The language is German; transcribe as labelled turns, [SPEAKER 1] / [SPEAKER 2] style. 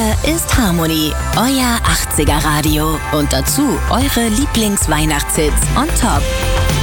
[SPEAKER 1] Hier ist Harmony, euer 80er Radio. Und dazu eure Lieblings-Weihnachtshits on top.